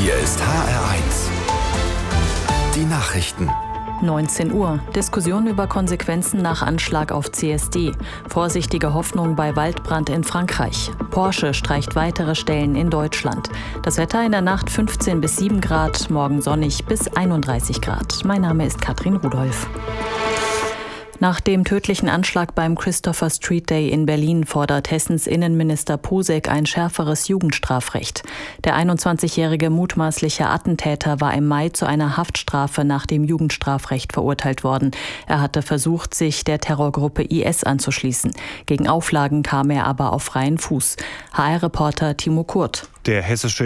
Hier ist HR1. Die Nachrichten. 19 Uhr. Diskussion über Konsequenzen nach Anschlag auf CSD. Vorsichtige Hoffnung bei Waldbrand in Frankreich. Porsche streicht weitere Stellen in Deutschland. Das Wetter in der Nacht 15 bis 7 Grad, morgen sonnig bis 31 Grad. Mein Name ist Katrin Rudolph. Nach dem tödlichen Anschlag beim Christopher Street Day in Berlin fordert Hessens Innenminister Posek ein schärferes Jugendstrafrecht. Der 21-jährige mutmaßliche Attentäter war im Mai zu einer Haftstrafe nach dem Jugendstrafrecht verurteilt worden. Er hatte versucht, sich der Terrorgruppe IS anzuschließen. Gegen Auflagen kam er aber auf freien Fuß. HR-Reporter Timo Kurt. Der hessische